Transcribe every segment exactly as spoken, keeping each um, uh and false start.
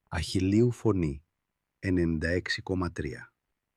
Αχιλλείου Φωνή ενενήντα έξι κόμμα τρία.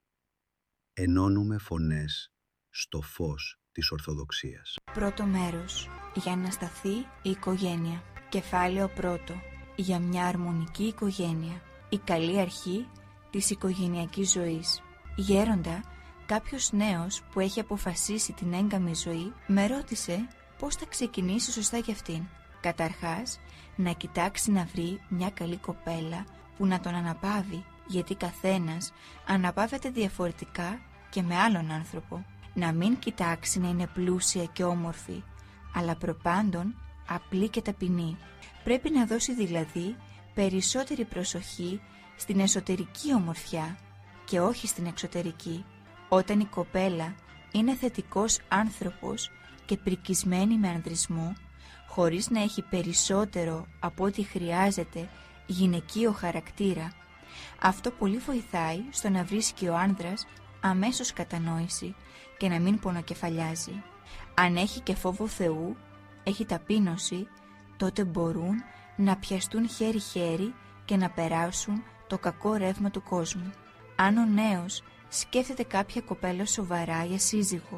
Ενώνουμε φωνές στο φως της Ορθοδοξίας. Πρώτο μέρος. Για να σταθεί η οικογένεια. Κεφάλαιο πρώτο. Για μια αρμονική οικογένεια. Η καλή αρχή της οικογενειακής ζωής. Γέροντα, κάποιος νέος που έχει αποφασίσει την έγκαμη ζωή με ρώτησε πώς θα ξεκινήσει σωστά για αυτήν. Καταρχάς, να κοιτάξει να βρει μια καλή κοπέλα που να τον αναπαύει, γιατί καθένας αναπαύεται διαφορετικά και με άλλον άνθρωπο. Να μην κοιτάξει να είναι πλούσια και όμορφη, αλλά προπάντων απλή και ταπεινή. Πρέπει να δώσει δηλαδή περισσότερη προσοχή στην εσωτερική ομορφιά και όχι στην εξωτερική. Όταν η κοπέλα είναι θετικός άνθρωπος και πρικισμένη με ανδρισμό, χωρίς να έχει περισσότερο από ό,τι χρειάζεται γυναικείο χαρακτήρα, αυτό πολύ βοηθάει στο να βρίσκει ο άνδρας αμέσως κατανόηση και να μην πονοκεφαλιάζει. Αν έχει και φόβο Θεού, έχει ταπείνωση, τότε μπορούν να πιαστούν χέρι-χέρι και να περάσουν το κακό ρεύμα του κόσμου. Αν ο νέος σκέφτεται κάποια κοπέλα σοβαρά για σύζυγο,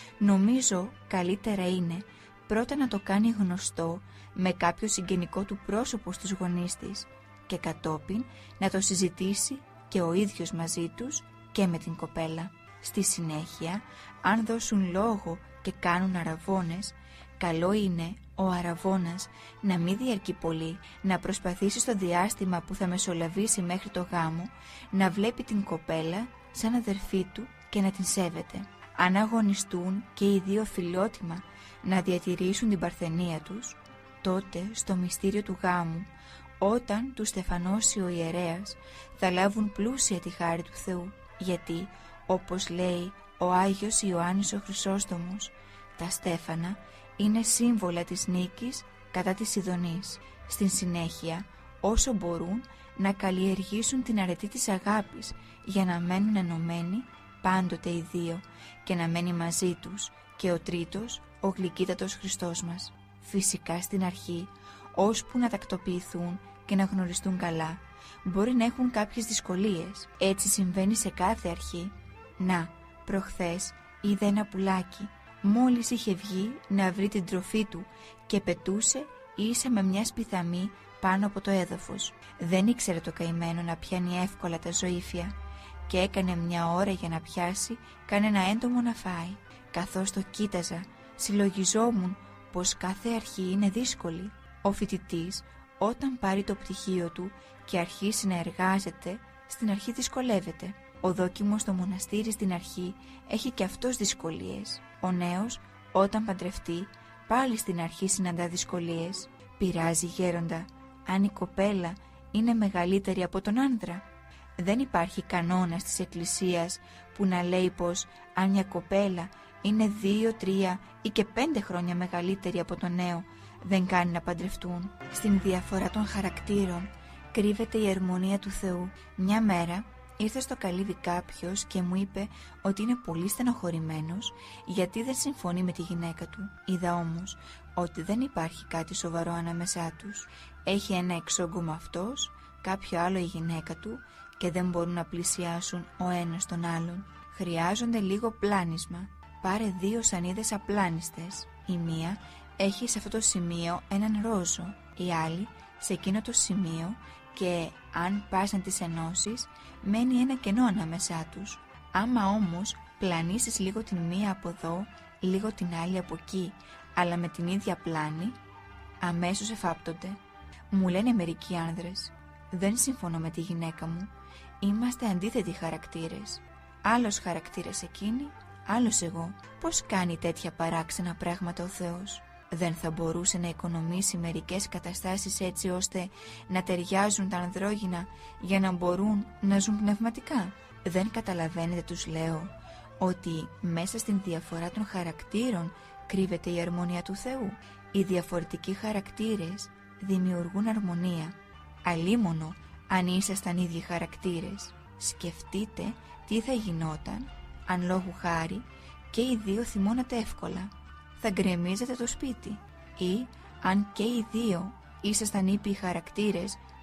νομίζω καλύτερα είναι πρώτα να το κάνει γνωστό με κάποιο συγγενικό του πρόσωπο στους γονείς της και κατόπιν να το συζητήσει και ο ίδιος μαζί τους και με την κοπέλα. Στη συνέχεια, αν δώσουν λόγο και κάνουν αραβώνες, καλό είναι ο αραβώνας να μην διαρκεί πολύ, να προσπαθήσει στο διάστημα που θα μεσολαβήσει μέχρι το γάμο να βλέπει την κοπέλα σαν αδερφή του και να την σέβεται. Αν αγωνιστούν και οι δύο φιλότιμα να διατηρήσουν την παρθενία τους, τότε στο μυστήριο του γάμου, όταν τους στεφανώσει ο ιερέας, θα λάβουν πλούσια τη χάρη του Θεού, γιατί, όπως λέει ο Άγιος Ιωάννης ο Χρυσόστομος, τα στέφανα είναι σύμβολα της νίκης κατά της ειδονής. Στην συνέχεια, όσο μπορούν να καλλιεργήσουν την αρετή της αγάπης για να μένουν ενωμένοι πάντοτε οι δύο και να μένει μαζί τους και ο τρίτος, ο γλυκύτατος Χριστός μας. Φυσικά στην αρχή, ώσπου να τακτοποιηθούν και να γνωριστούν καλά, μπορεί να έχουν κάποιες δυσκολίες. Έτσι συμβαίνει σε κάθε αρχή. Να, προχθές είδα ένα πουλάκι, μόλις είχε βγει να βρει την τροφή του και πετούσε ίσα με μια σπιθαμή πάνω από το έδαφος. Δεν ήξερε το καημένο να πιάνει εύκολα τα ζωήφια και έκανε μια ώρα για να πιάσει κανένα έντομο να φάει. Καθώς το κοίταζα, συλλογιζόμουν πως κάθε αρχή είναι δύσκολη. Ο φοιτητής, όταν πάρει το πτυχίο του και αρχίσει να εργάζεται, στην αρχή δυσκολεύεται. Ο δόκιμος στο μοναστήρι στην αρχή έχει και αυτός δυσκολίες. Ο νέος, όταν παντρευτεί, πάλι στην αρχή συναντά δυσκολίες. Πειράζει, γέροντα, αν η κοπέλα είναι μεγαλύτερη από τον άνδρα? Δεν υπάρχει κανόνας της Εκκλησίας που να λέει πως αν μια κοπέλα είναι δύο, τρία ή και πέντε χρόνια μεγαλύτερη από τον νέο, δεν κάνει να παντρευτούν. Στην διαφορά των χαρακτήρων κρύβεται η ερμονεία του Θεού. Μια μέρα ήρθε στο καλύβι κάποιος και μου είπε ότι είναι πολύ στενοχωρημένος γιατί δεν συμφωνεί με τη γυναίκα του. Είδα όμως ότι δεν υπάρχει κάτι σοβαρό ανάμεσά τους. Έχει ένα εξόγκωμα αυτός, κάποιο άλλο η γυναίκα του και δεν μπορούν να πλησιάσουν ο ένας τον άλλον. Χρειάζονται λίγο πλάνισμα. Πάρε δύο σανίδες απλάνιστες. Η μία έχει σε αυτό το σημείο έναν ρόζο, η άλλη σε εκείνο το σημείο, και αν πας να τις ενώσεις, μένει ένα κενό ανάμεσά τους. Άμα όμως πλανίσεις λίγο την μία από εδώ, λίγο την άλλη από εκεί, αλλά με την ίδια πλάνη, αμέσως εφάπτονται. Μου λένε μερικοί άνδρες, δεν συμφωνώ με τη γυναίκα μου, είμαστε αντίθετοι χαρακτήρες. Άλλος χαρακτήρας εκείνη, άλλος εγώ. Πώς κάνει τέτοια παράξενα πράγματα ο Θεός? Δεν θα μπορούσε να οικονομήσει μερικές καταστάσεις έτσι ώστε να ταιριάζουν τα ανδρόγυνα για να μπορούν να ζουν πνευματικά? Δεν καταλαβαίνετε, τους λέω, ότι μέσα στην διαφορά των χαρακτήρων κρύβεται η αρμονία του Θεού? Οι διαφορετικοί χαρακτήρες δημιουργούν αρμονία. Αλίμονο αν ήσασταν ίδιοι χαρακτήρες. Σκεφτείτε τι θα γινόταν αν λόγου χάρη και οι δύο θυμώνατε εύκολα. Θα γκρεμίζετε το σπίτι. Ή αν και οι δύο ήσασταν ήπιοι χαρακτήρες,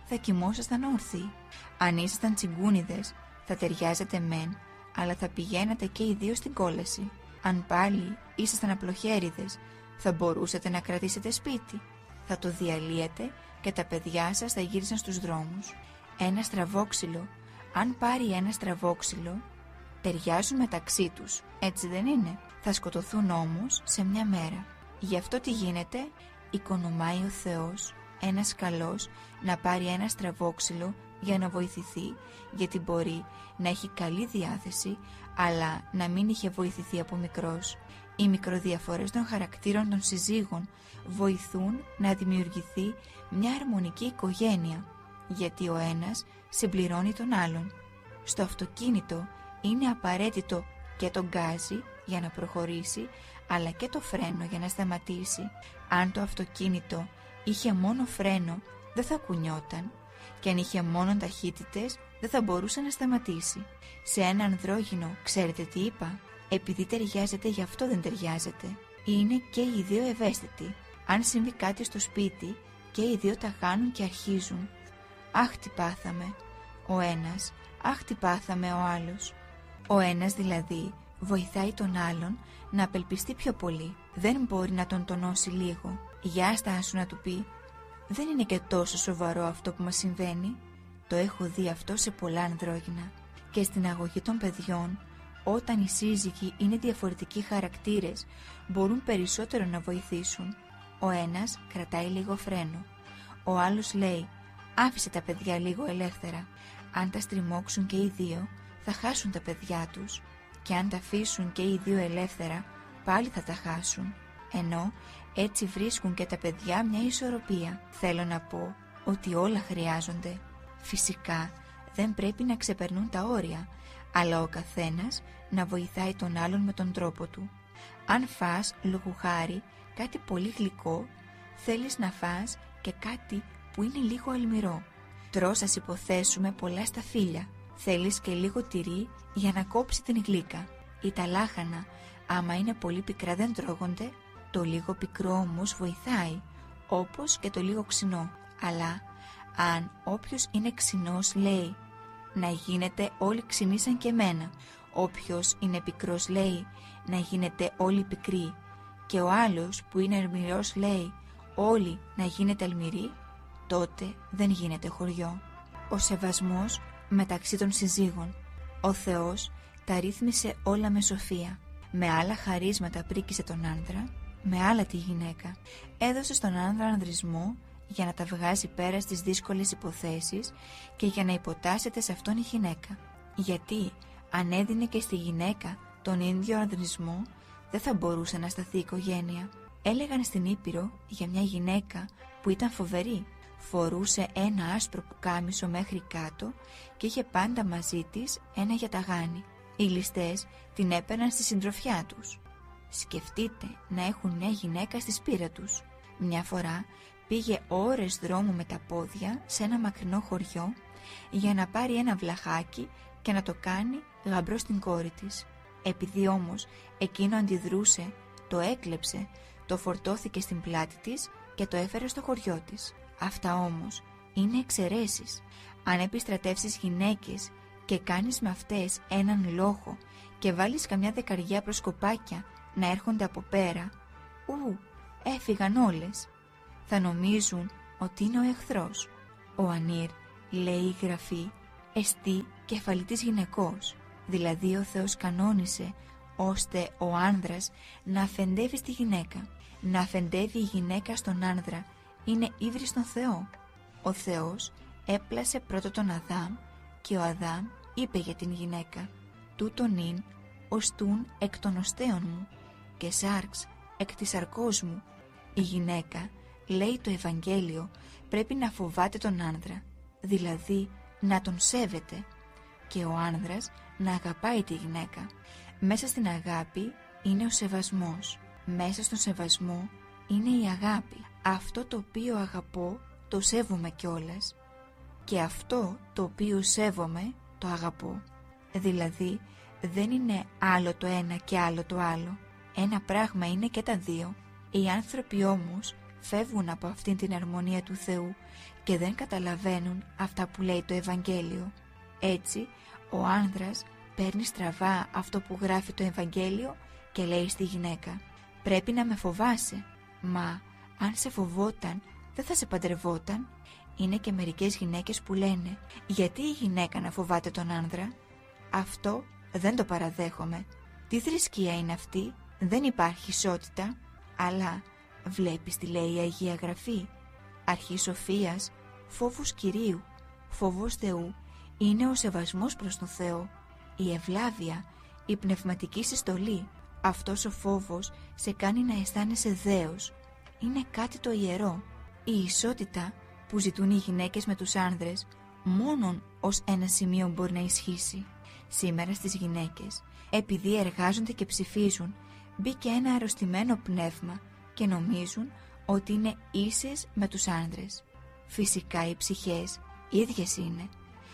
θα κοιμόσασταν όρθιοι. Αν ήσασταν τσιγκούνιδες, θα ταιριάζατε μεν, αλλά θα πηγαίνατε και οι δύο στην κόλαση. Αν πάλι ήσασταν απλοχέριδες, θα μπορούσατε να κρατήσετε σπίτι. Θα το διαλύετε και τα παιδιά σας θα γύρισαν στους δρόμους. Ένα στραβόξυλο, αν πάρει ένα στραβόξυλο, ταιριάζουν μεταξύ τους, έτσι δεν είναι? Θα σκοτωθούν όμως σε μια μέρα. Γι' αυτό τι γίνεται? Οικονομάει ο Θεός ένας καλός να πάρει ένα στραβόξυλο για να βοηθηθεί, γιατί μπορεί να έχει καλή διάθεση, αλλά να μην είχε βοηθηθεί από μικρός. Οι μικροδιαφορές των χαρακτήρων των συζύγων βοηθούν να δημιουργηθεί μια αρμονική οικογένεια, γιατί ο ένας συμπληρώνει τον άλλον. Στο αυτοκίνητο είναι απαραίτητο και το γκάζι για να προχωρήσει, αλλά και το φρένο για να σταματήσει. Αν το αυτοκίνητο είχε μόνο φρένο, δεν θα κουνιόταν, και αν είχε μόνο ταχύτητες, δεν θα μπορούσε να σταματήσει. Σε ένα ανδρόγυνο, ξέρετε τι είπα? Επειδή ταιριάζεται, γι' αυτό δεν ταιριάζεται. Είναι και οι δύο ευαίσθητοι. Αν συμβεί κάτι στο σπίτι, και οι δύο τα κάνουν και αρχίζουν. Αχ, τι πάθαμε ο ένας, αχ, τι πάθαμε ο άλλος. Ο ένας δηλαδή βοηθάει τον άλλον να απελπιστεί πιο πολύ. Δεν μπορεί να τον τονώσει λίγο. Γεια στάσου να του πει: δεν είναι και τόσο σοβαρό αυτό που μας συμβαίνει. Το έχω δει αυτό σε πολλά ανδρόγυνα. Και στην αγωγή των παιδιών, όταν οι σύζυγοι είναι διαφορετικοί χαρακτήρες, μπορούν περισσότερο να βοηθήσουν. Ο ένας κρατάει λίγο φρένο. Ο άλλος λέει: άφησε τα παιδιά λίγο ελεύθερα. Αν τα στριμώξουν και οι δύο, θα χάσουν τα παιδιά τους. Και αν τα αφήσουν και οι δύο ελεύθερα, πάλι θα τα χάσουν. Ενώ έτσι βρίσκουν και τα παιδιά μια ισορροπία. Θέλω να πω ότι όλα χρειάζονται. Φυσικά δεν πρέπει να ξεπερνούν τα όρια, αλλά ο καθένας να βοηθάει τον άλλον με τον τρόπο του. Αν φας, λόγου χάρη, κάτι πολύ γλυκό, θέλεις να φας και κάτι που είναι λίγο αλμυρό. Τρως, ας υποθέσουμε, πολλά σταφύλια. Θέλεις και λίγο τυρί για να κόψει την γλύκα. Ή τα λάχανα, άμα είναι πολύ πικρά δεν τρώγονται. Το λίγο πικρό όμως βοηθάει, όπως και το λίγο ξινό. Αλλά αν όποιος είναι ξινός λέει: να γίνετε όλοι ξινοί σαν και εμένα, όποιος είναι πικρός λέει: να γίνετε όλοι πικροί, και ο άλλος που είναι αλμυρός λέει: όλοι να γίνετε αλμυροί, τότε δεν γίνεται χωριό. Ο σεβασμός μεταξύ των συζύγων. Ο Θεός τα ρύθμισε όλα με σοφία. Με άλλα χαρίσματα πρίκησε τον άνδρα, με άλλα τη γυναίκα. Έδωσε στον άνδρα ανδρισμό για να τα βγάζει πέρα στις δύσκολες υποθέσεις και για να υποτάσσεται σε αυτόν η γυναίκα. Γιατί αν έδινε και στη γυναίκα τον ίδιο ανδρισμό, δεν θα μπορούσε να σταθεί η οικογένεια. Έλεγαν στην Ήπειρο για μια γυναίκα που ήταν φοβερή. Φορούσε ένα άσπρο πουκάμισο μέχρι κάτω και είχε πάντα μαζί της ένα γιαταγάνι. Οι ληστές την έπαιρναν στη συντροφιά τους. Σκεφτείτε να έχουν μια γυναίκα στη σπήρα τους. Μια φορά πήγε ώρες δρόμου με τα πόδια σε ένα μακρινό χωριό για να πάρει ένα βλαχάκι και να το κάνει γαμπρό στην κόρη της. Επειδή όμως εκείνο αντιδρούσε, το έκλεψε, το φορτώθηκε στην πλάτη της και το έφερε στο χωριό της. Αυτά όμως είναι εξαιρέσεις. Αν επιστρατεύσεις γυναίκες και κάνεις με αυτές έναν λόγο και βάλεις καμιά δεκαριά προσκοπάκια να έρχονται από πέρα, ου, έφυγαν όλες. Θα νομίζουν ότι είναι ο εχθρός. Ο Ανήρ, λέει η Γραφή, εστί κεφαλή της γυναικός. Δηλαδή ο Θεός κανόνισε ώστε ο άνδρας να αφεντεύει στη γυναίκα. Να αφεντεύει η γυναίκα στον άνδρα είναι ύβρι στον Θεό. Ο Θεός έπλασε πρώτο τον Αδάμ και ο Αδάμ είπε για την γυναίκα: τούτον ειν οστούν εκ των οστέων μου και σάρξ εκ της σαρκός μου. Η γυναίκα, λέει το Ευαγγέλιο, πρέπει να φοβάται τον άνδρα, δηλαδή να τον σέβεται, και ο άνδρας να αγαπάει τη γυναίκα. Μέσα στην αγάπη είναι ο σεβασμός. Μέσα στον σεβασμό είναι η αγάπη. Αυτό το οποίο αγαπώ το σέβομαι κιόλας, και αυτό το οποίο σέβομαι το αγαπώ. Δηλαδή δεν είναι άλλο το ένα και άλλο το άλλο. Ένα πράγμα είναι και τα δύο. Οι άνθρωποι όμως φεύγουν από αυτήν την αρμονία του Θεού και δεν καταλαβαίνουν αυτά που λέει το Ευαγγέλιο. Έτσι, ο άνδρας παίρνει στραβά αυτό που γράφει το Ευαγγέλιο και λέει στη γυναίκα: «Πρέπει να με φοβάσαι». Μα αν σε φοβόταν, δεν θα σε παντρευόταν. Είναι και μερικές γυναίκες που λένε: «Γιατί η γυναίκα να φοβάται τον άνδρα?» Αυτό δεν το παραδέχομαι. Τι θρησκεία είναι αυτή? Δεν υπάρχει ισότητα. Αλλά βλέπεις τι λέει η Αγία Γραφή? Αρχή σοφίας, φόβος Κυρίου. Φόβος Θεού είναι ο σεβασμός προς τον Θεό, η ευλάβεια, η πνευματική συστολή. Αυτός ο φόβος σε κάνει να αισθάνεσαι δέος. Είναι κάτι το ιερό. Η ισότητα που ζητούν οι γυναίκες με τους άνδρες μόνον ως ένα σημείο μπορεί να ισχύσει. Σήμερα στις γυναίκες, επειδή εργάζονται και ψηφίζουν, μπήκε ένα αρρωστημένο πνεύμα και νομίζουν ότι είναι ίσες με τους άνδρες. Φυσικά οι ψυχές ίδιες είναι.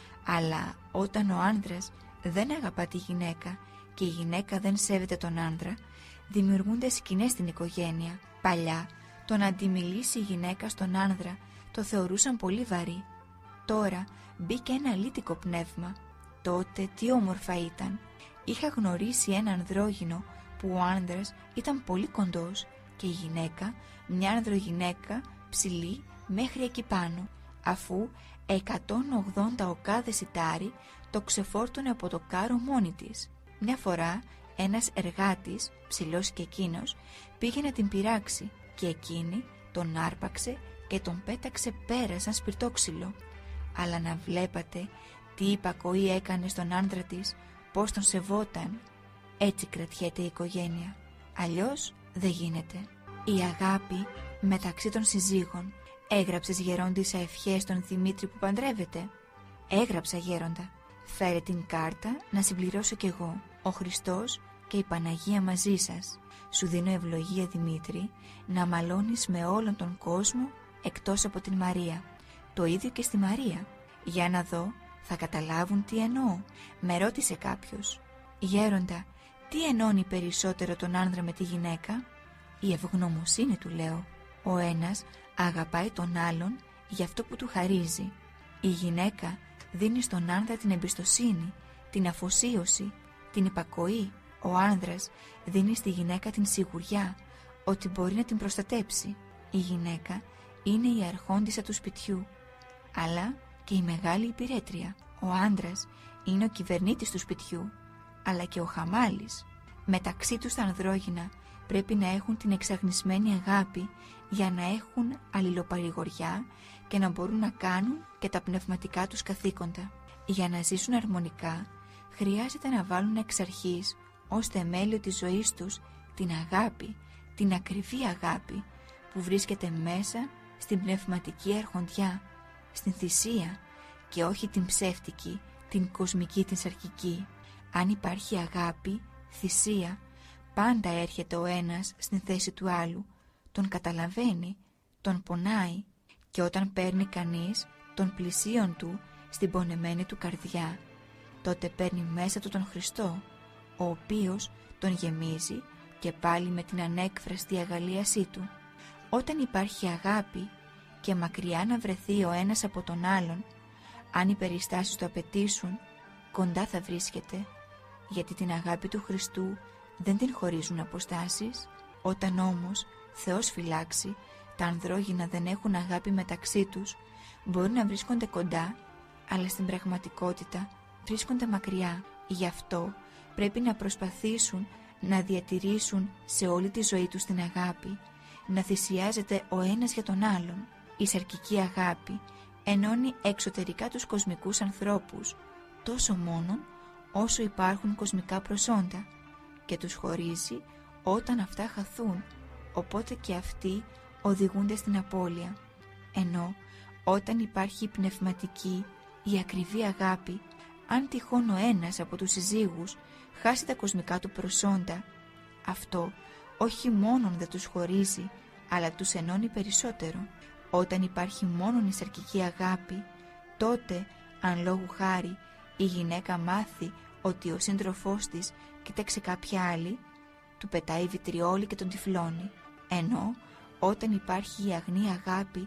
Αλλά όταν ο άνδρας δεν αγαπά τη γυναίκα και η γυναίκα δεν σέβεται τον άνδρα, δημιουργούνται σκηνές στην οικογένεια. Παλιά, το να αντιμιλήσει η γυναίκα στον άνδρα το θεωρούσαν πολύ βαρύ. Τώρα μπήκε ένα αλήτικο πνεύμα. Τότε τι όμορφα ήταν. Είχα γνωρίσει ένα ανδρόγυνο που ο άνδρας ήταν πολύ κοντός και η γυναίκα μια ανδρογυναίκα ψηλή μέχρι εκεί πάνω, αφού εκατόν ογδόντα οκάδες σιτάρι το ξεφόρτωνε από το κάρο μόνη της. Μια φορά ένας εργάτης, ψηλός και εκείνος, πήγε να την πειράξει και εκείνη τον άρπαξε και τον πέταξε πέρα σαν σπιρτόξυλο. Αλλά να βλέπατε τι υπακοή έκανε στον άντρα της, πώς τον σεβόταν. Έτσι κρατιέται η οικογένεια. Αλλιώς δεν γίνεται. Η αγάπη μεταξύ των συζύγων. Έγραψες, γερόντισσα, ευχές στον Δημήτρη που παντρεύεται? Έγραψα, γέροντα. Φέρε την κάρτα να συμπληρώσω κι εγώ. Ο Χριστός και η Παναγία μαζί σας. Σου δίνω ευλογία, Δημήτρη, να μαλώνεις με όλον τον κόσμο εκτός από την Μαρία. Το ίδιο και στη Μαρία. Για να δω, θα καταλάβουν τι εννοώ. Με ρώτησε κάποιος: «Γέροντα, τι ενώνει περισσότερο τον άνδρα με τη γυναίκα?» «Η ευγνωμοσύνη», του λέω. Ο ένας αγαπάει τον άλλον για αυτό που του χαρίζει. Η γυναίκα δίνει στον άνδρα την εμπιστοσύνη, την αφοσίωση, την υπακοή. Ο άνδρας δίνει στη γυναίκα την σιγουριά ότι μπορεί να την προστατέψει. Η γυναίκα είναι η αρχόντισσα του σπιτιού, αλλά και η μεγάλη υπηρέτρια. Ο άνδρας είναι ο κυβερνήτης του σπιτιού, αλλά και ο χαμάλης. Μεταξύ τους τα ανδρόγυνα πρέπει να έχουν την εξαγνισμένη αγάπη για να έχουν αλληλοπαρηγοριά και να μπορούν να κάνουν και τα πνευματικά τους καθήκοντα. Για να ζήσουν αρμονικά χρειάζεται να βάλουν εξ αρχής ως θεμέλιο της ζωής τους την αγάπη, την ακριβή αγάπη που βρίσκεται μέσα στην πνευματική αρχοντιά, στην θυσία και όχι την ψεύτικη, την κοσμική, την σαρκική. Αν υπάρχει αγάπη, θυσία, πάντα έρχεται ο ένας στην θέση του άλλου, τον καταλαβαίνει, τον πονάει και όταν παίρνει κανείς τον πλησίον του στην πονεμένη του καρδιά, τότε παίρνει μέσα του τον Χριστό, ο οποίος τον γεμίζει και πάλι με την ανέκφραστη αγαλίασή του. Όταν υπάρχει αγάπη και μακριά να βρεθεί ο ένας από τον άλλον, αν οι περιστάσεις το απαιτήσουν, κοντά θα βρίσκεται, γιατί την αγάπη του Χριστού δεν την χωρίζουν αποστάσεις. Όταν όμως, Θεός φυλάξει, τα ανδρόγυνα δεν έχουν αγάπη μεταξύ τους, μπορεί να βρίσκονται κοντά, αλλά στην πραγματικότητα βρίσκονται μακριά. Γι' αυτό πρέπει να προσπαθήσουν να διατηρήσουν σε όλη τη ζωή τους την αγάπη, να θυσιάζεται ο ένας για τον άλλον. Η σαρκική αγάπη ενώνει εξωτερικά τους κοσμικούς ανθρώπους, τόσο μόνον όσο υπάρχουν κοσμικά προσόντα, και τους χωρίζει όταν αυτά χαθούν, οπότε και αυτοί οδηγούνται στην απώλεια. Ενώ όταν υπάρχει η πνευματική, η ακριβή αγάπη, αν τυχόν ο ένας από τους συζύγους χάσει τα κοσμικά του προσόντα, αυτό όχι μόνον δεν τους χωρίζει, αλλά τους ενώνει περισσότερο. Όταν υπάρχει μόνον η σαρκική αγάπη, τότε, αν λόγου χάρη η γυναίκα μάθει ότι ο σύντροφός της κοίταξε κάποια άλλη, του πετάει βιτριόλι και τον τυφλώνει. Ενώ όταν υπάρχει η αγνή αγάπη,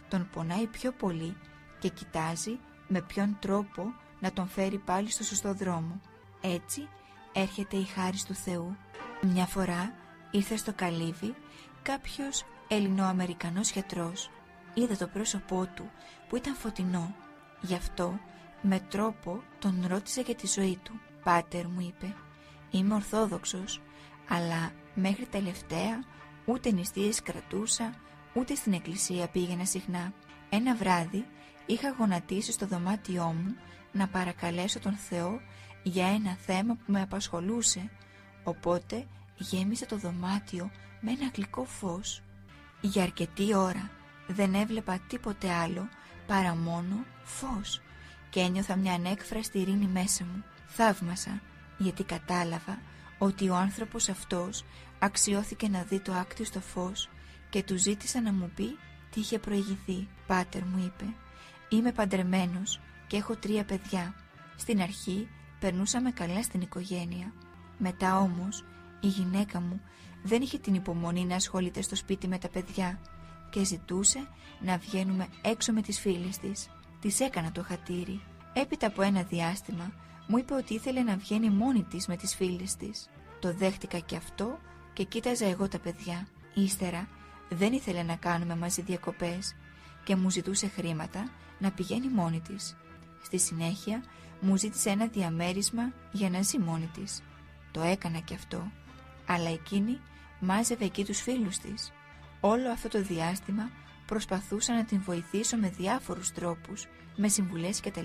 τον πονάει πιο πολύ και κοιτάζει με ποιον τρόπο να τον φέρει πάλι στο σωστό δρόμο. Έτσι έρχεται η χάρις του Θεού. Μια φορά ήρθε στο καλύβι κάποιος Ελληνοαμερικανός γιατρός. Είδε το πρόσωπό του που ήταν φωτεινό. Γι' αυτό με τρόπο τον ρώτησε για τη ζωή του. «Πάτερ», μου είπε, «είμαι Ορθόδοξος, αλλά μέχρι τελευταία ούτε νηστείες κρατούσα, ούτε στην εκκλησία πήγαινα συχνά. Ένα βράδυ είχα γονατίσει στο δωμάτιό μου να παρακαλέσω τον Θεό για ένα θέμα που με απασχολούσε, οπότε γέμισε το δωμάτιο με ένα γλυκό φως. Για αρκετή ώρα δεν έβλεπα τίποτε άλλο παρά μόνο φως και ένιωθα μια ανέκφραστη ειρήνη μέσα μου. Θαύμασα, γιατί κατάλαβα ότι ο άνθρωπος αυτός αξιώθηκε να δει το άκτιστο φως και του ζήτησα να μου πει τι είχε προηγηθεί. «Πάτερ», μου είπε, «είμαι παντρεμένος και έχω τρία παιδιά. Στην αρχή περνούσαμε καλά στην οικογένεια. Μετά όμως η γυναίκα μου δεν είχε την υπομονή να ασχολείται στο σπίτι με τα παιδιά και ζητούσε να βγαίνουμε έξω με τις φίλες της. Της έκανα το χατήρι. Έπειτα από ένα διάστημα μου είπε ότι ήθελε να βγαίνει μόνη της με τις φίλες της. Το δέχτηκα και αυτό και κοίταζα εγώ τα παιδιά. Ύστερα δεν ήθελε να κάνουμε μαζί διακοπές και μου ζητούσε χρήματα να πηγαίνει μόνη της. Στη συνέχεια μου ζήτησε ένα διαμέρισμα για να ζει μόνη της. Το έκανα και αυτό, αλλά εκείνη μάζευε εκεί τους φίλους της. Όλο αυτό το διάστημα προσπαθούσα να την βοηθήσω με διάφορους τρόπους, με συμβουλές κτλ,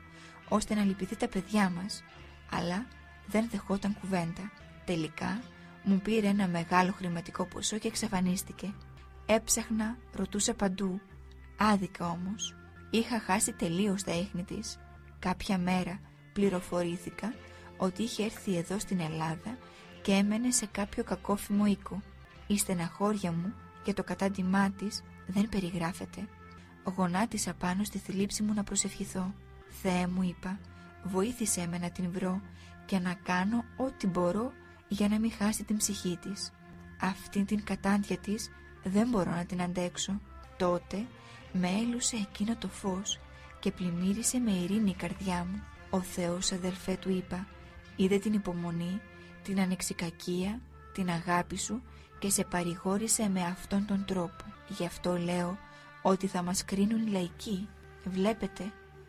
ώστε να λυπηθεί τα παιδιά μας, αλλά δεν δεχόταν κουβέντα. Τελικά μου πήρε ένα μεγάλο χρηματικό ποσό και εξαφανίστηκε. Έψαχνα, ρωτούσα παντού, άδικα όμως. Είχα χάσει τελείως τα ίχνη της. Κάποια μέρα πληροφορήθηκα ότι είχε έρθει εδώ στην Ελλάδα και έμενε σε κάποιο κακόφημο οίκο. Η στεναχώρια μου για το κατάντημά της δεν περιγράφεται. Γονάτισα πάνω στη θλίψη μου να προσευχηθώ. «Θεέ», μου είπα, «βοήθησέ με να την βρω και να κάνω ό,τι μπορώ για να μην χάσει την ψυχή της. Αυτή την κατάντια της δεν μπορώ να την αντέξω». Τότε με έλουσε εκείνο το φως και πλημμύρισε με ειρήνη η καρδιά μου. «Ο Θεός, αδελφέ», του είπα, «είδε την υπομονή, την ανεξικακία, την αγάπη σου και σε παρηγόρησε με αυτόν τον τρόπο. Γι' αυτό λέω ότι θα μας κρίνουν οι λαϊκοί. Βλέπετε,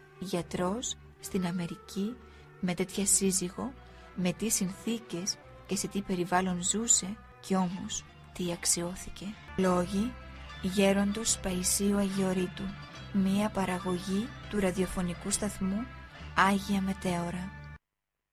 γιατρός στην Αμερική με τέτοια σύζυγο, με τι συνθήκες και σε τι περιβάλλον ζούσε, κι όμως τι αξιώθηκε». Λόγοι Γέροντος Παϊσίου Αγιορείτου. Μία παραγωγή του ραδιοφωνικού σταθμού Άγια Μετέωρα.